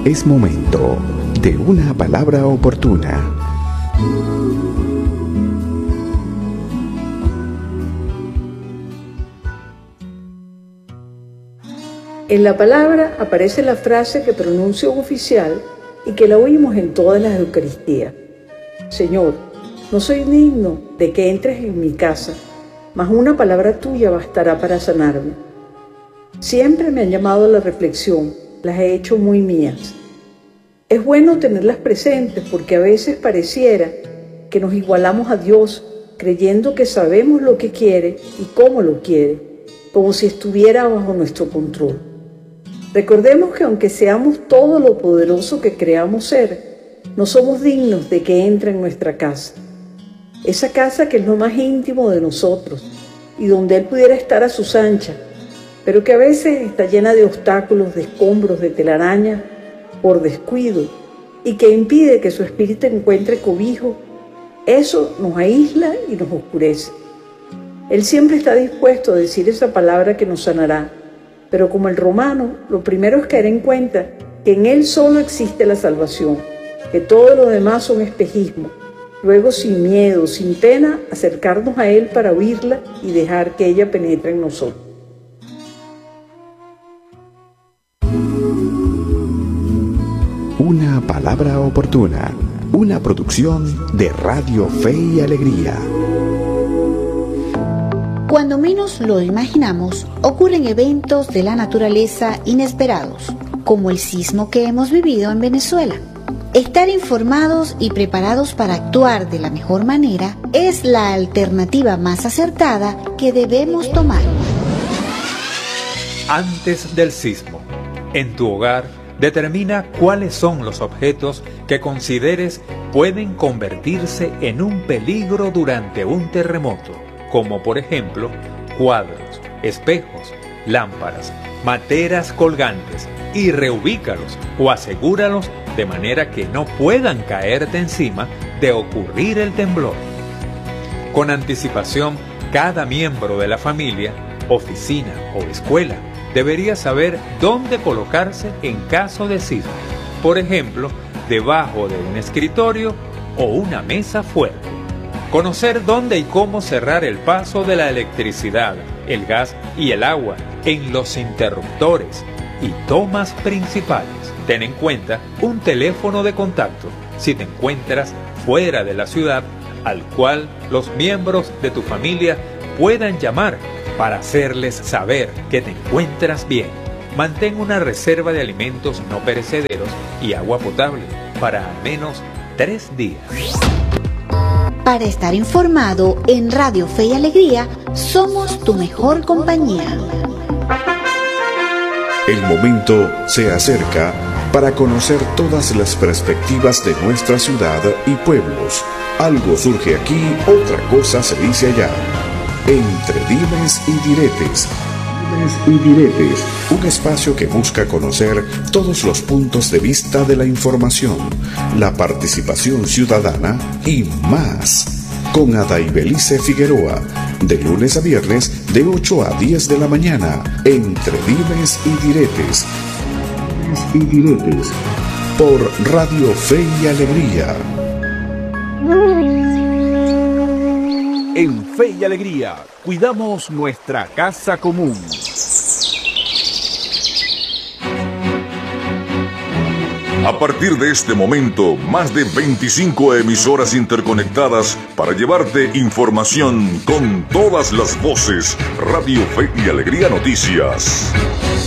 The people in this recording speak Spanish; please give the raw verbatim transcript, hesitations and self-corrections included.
Es momento de una palabra oportuna. En la palabra aparece la frase que pronuncia un oficial y que la oímos en todas las Eucaristías. Señor, no soy digno de que entres en mi casa, mas una palabra tuya bastará para sanarme. Siempre me han llamado a la reflexión, las he hecho muy mías. Es bueno tenerlas presentes porque a veces pareciera que nos igualamos a Dios creyendo que sabemos lo que quiere y cómo lo quiere, como si estuviera bajo nuestro control. Recordemos que aunque seamos todo lo poderoso que creamos ser, no somos dignos de que entre en nuestra casa. Esa casa que es lo más íntimo de nosotros y donde Él pudiera estar a sus anchas, pero que a veces está llena de obstáculos, de escombros, de telarañas, por descuido, y que impide que su espíritu encuentre cobijo. Eso nos aísla y nos oscurece. Él siempre está dispuesto a decir esa palabra que nos sanará, pero como el romano, lo primero es caer en cuenta que en Él solo existe la salvación, que todo lo demás son espejismos. Luego, sin miedo, sin pena, acercarnos a Él para oírla y dejar que ella penetre en nosotros. Una palabra oportuna, una producción de Radio Fe y Alegría. Cuando menos lo imaginamos, ocurren eventos de la naturaleza inesperados, como el sismo que hemos vivido en Venezuela. Estar informados y preparados para actuar de la mejor manera es la alternativa más acertada que debemos tomar. Antes del sismo, en tu hogar, determina cuáles son los objetos que consideres pueden convertirse en un peligro durante un terremoto, como por ejemplo cuadros, espejos, lámparas, materas colgantes, y reubícalos o asegúralos de manera que no puedan caerte encima de ocurrir el temblor. Con anticipación, cada miembro de la familia, oficina o escuela debería saber dónde colocarse en caso de sismo, por ejemplo, debajo de un escritorio o una mesa fuerte. Conocer dónde y cómo cerrar el paso de la electricidad, el gas y el agua en los interruptores y tomas principales. Ten en cuenta un teléfono de contacto si te encuentras fuera de la ciudad, al cual los miembros de tu familia puedan llamar para hacerles saber que te encuentras bien. Mantén una reserva de alimentos no perecederos y agua potable para al menos tres días. Para estar informado en Radio Fe y Alegría, somos tu mejor compañía. El momento se acerca para conocer todas las perspectivas de nuestra ciudad y pueblos. Algo surge aquí, otra cosa se dice allá. Entre dimes y diretes. Dimes y diretes. Un espacio que busca conocer todos los puntos de vista de la información, la participación ciudadana y más. Con Adaibelice Figueroa, de lunes a viernes, de ocho a diez de la mañana, entre dimes y diretes. Y diretes. Por Radio Fe y Alegría. En Fe y Alegría, cuidamos nuestra casa común. A partir de este momento, más de veinticinco emisoras interconectadas para llevarte información con todas las voces. Radio Fe y Alegría Noticias.